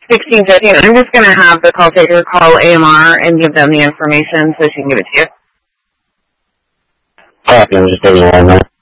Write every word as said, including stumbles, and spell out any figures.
sixteen fifteen. I'm just going to have the call taker call A M R and give them the information so she can give it to you. Copy, I'm just taking one minute.